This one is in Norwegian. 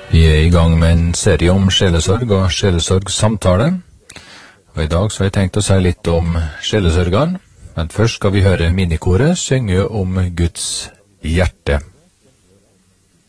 Vi I gang med en serie om sjelesorg og sjelesorgsamtale. Og I dag så har jeg tenkt å si litt om sjelesorgene, men først skal vi høre minikoret synge om Guds hjerte.